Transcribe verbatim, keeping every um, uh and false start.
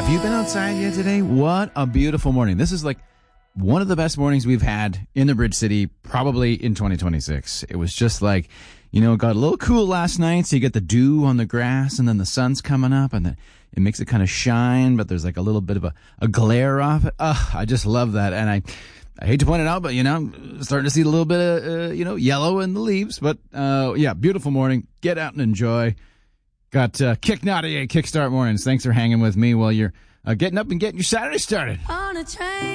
Have you been outside yet today? What a beautiful morning. This is like one of the best mornings we've had in the Bridge City, probably in twenty twenty-six. It was just like, you know, it got a little cool last night, so you get the dew on the grass, and then the sun's coming up, and then it makes it kind of shine, but there's like a little bit of a, a glare off it. Oh, I just love that. And I, I hate to point it out, but, you know, I'm starting to see a little bit of, uh, you know, yellow in the leaves. But, uh, yeah, beautiful morning. Get out and enjoy. Got uh, Kick Naughty Kickstart Mornings. Thanks for hanging with me while you're uh, getting up and getting your Saturday started. On a train.